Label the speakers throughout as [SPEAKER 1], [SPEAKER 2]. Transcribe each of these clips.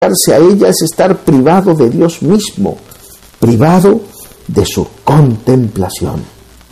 [SPEAKER 1] a ella es estar privado de Dios mismo, privado de su contemplación.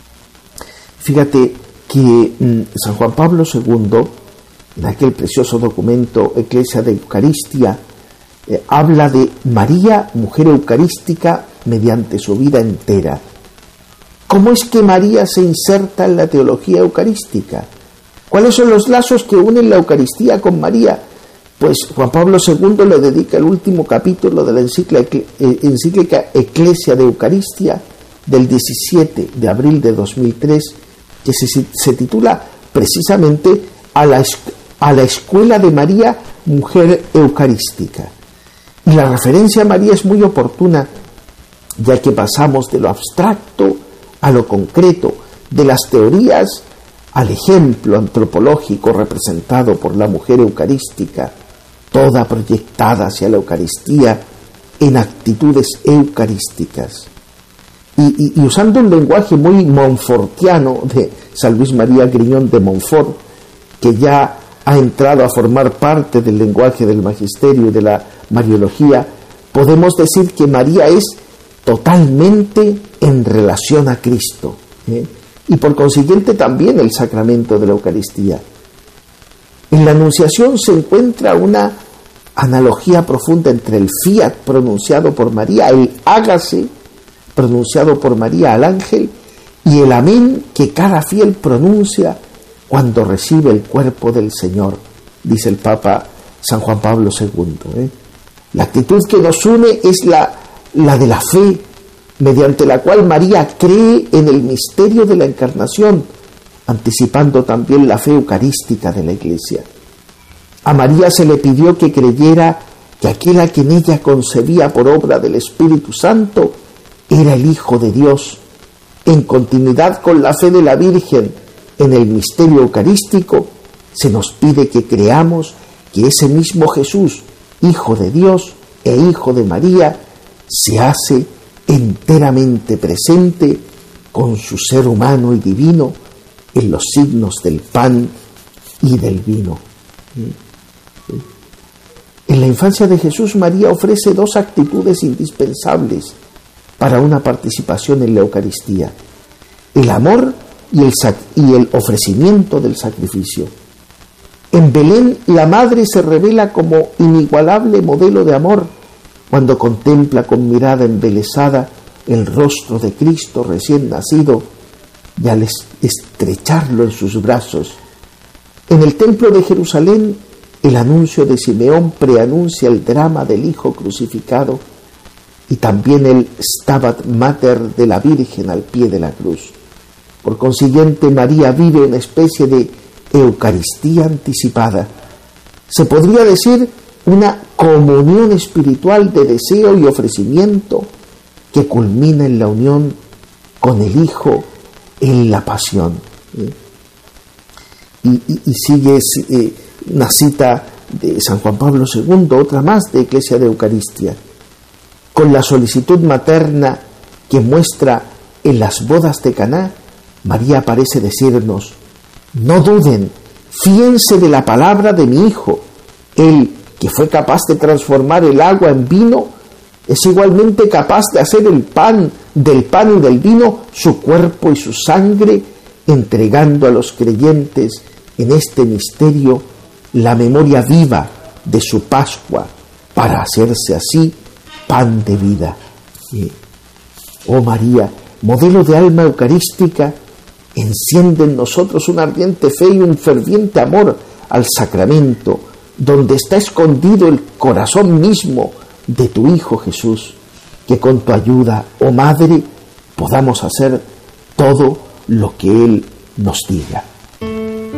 [SPEAKER 1] Fíjate que San Juan Pablo II, en aquel precioso documento Ecclesia de Eucaristía, habla de María, mujer eucarística, mediante su vida entera. ¿Cómo es que María se inserta en la teología eucarística? ¿Cuáles son los lazos que unen la Eucaristía con María? Pues Juan Pablo II le dedica el último capítulo de la encíclica Ecclesia de Eucaristía del 17 de abril de 2003, que se titula precisamente a la escuela de María, mujer eucarística. Y la referencia a María es muy oportuna, ya que pasamos de lo abstracto a lo concreto, de las teorías al ejemplo antropológico representado por la mujer eucarística, toda proyectada hacia la Eucaristía en actitudes eucarísticas. Y usando un lenguaje muy montfortiano de San Luis María Griñón de Montfort, que ya ha entrado a formar parte del lenguaje del magisterio y de la mariología, podemos decir que María es totalmente en relación a Cristo, y por consiguiente también el sacramento de la Eucaristía. En la Anunciación se encuentra una analogía profunda entre el fiat pronunciado por María, el hágase pronunciado por María al ángel, y el amén que cada fiel pronuncia cuando recibe el cuerpo del Señor, dice el Papa San Juan Pablo II. La actitud que nos une es la de la fe, mediante la cual María cree en el misterio de la Encarnación, anticipando también la fe eucarística de la Iglesia. A María se le pidió que creyera que aquel a quien ella concebía por obra del Espíritu Santo era el Hijo de Dios. En continuidad con la fe de la Virgen en el misterio eucarístico, se nos pide que creamos que ese mismo Jesús, Hijo de Dios e Hijo de María, se hace enteramente presente con su ser humano y divino en los signos del pan y del vino. En la infancia de Jesús, María ofrece dos actitudes indispensables para una participación en la Eucaristía: el amor y el ofrecimiento del sacrificio. En Belén, la madre se revela como inigualable modelo de amor cuando contempla con mirada embelesada el rostro de Cristo recién nacido y al estrecharlo en sus brazos. En el templo de Jerusalén, el anuncio de Simeón preanuncia el drama del Hijo crucificado y también el Stabat Mater de la Virgen al pie de la cruz. Por consiguiente, María vive una especie de Eucaristía anticipada. Se podría decir una comunión espiritual de deseo y ofrecimiento que culmina en la unión con el Hijo en la pasión. Y sigue una cita de San Juan Pablo II, otra más de Ecclesia de Eucaristía. Con la solicitud materna que muestra en las bodas de Caná, María parece decirnos: no duden, fíense de la palabra de mi Hijo. Él, que fue capaz de transformar el agua en vino, es igualmente capaz de hacer del pan y del vino su cuerpo y su sangre, entregando a los creyentes en este misterio la memoria viva de su Pascua, para hacerse así pan de vida. Oh María, modelo de alma eucarística, enciende en nosotros una ardiente fe y un ferviente amor al sacramento, donde está escondido el corazón mismo de tu Hijo Jesús, que con tu ayuda, oh Madre, podamos hacer todo lo que Él nos diga.